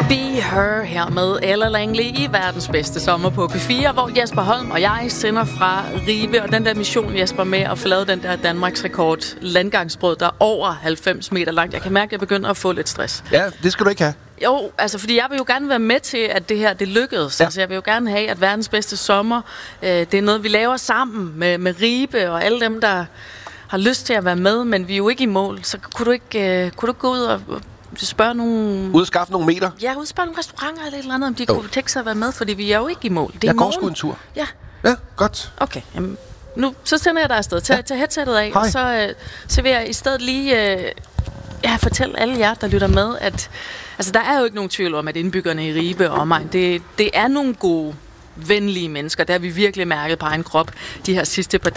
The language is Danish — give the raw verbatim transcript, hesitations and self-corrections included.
Be Her her med Ella Langley i verdens bedste sommer på P fire, hvor Jesper Holm og jeg sender fra Ribe, og den der mission, Jesper, med at få lavet den der Danmarks rekord landgangsbrød, der er over halvfems meter langt. Jeg kan mærke, at jeg begynder at få lidt stress. Ja, det skal du ikke have. Jo, altså fordi jeg vil jo gerne være med til, at det her, det lykkedes. Ja. Altså jeg vil jo gerne have, at verdens bedste sommer, øh, det er noget, vi laver sammen med, med Ribe og alle dem, der har lyst til at være med, men vi er jo ikke i mål. Så kunne du ikke, øh, kunne du gå ud og spørge nogle... Ud og skaffe nogle meter? Ja, ud og spørge nogle restauranter eller et eller andet, om de jo. kunne tænke sig at være med, fordi vi er jo ikke i mål. Det er jeg i går sgu en tur. Ja. Ja, godt. Okay, jamen, nu så sender jeg dig afsted. Tag, ja. tag headsettet af, Hej. og så, øh, så vil jeg i stedet lige øh, ja, fortælle alle jer, der lytter med, at altså, der er jo ikke nogen tvivl om, at indbyggerne i Ribe og omegn, det, det er nogle gode, venlige mennesker. Det har vi virkelig mærket på egen krop de her sidste par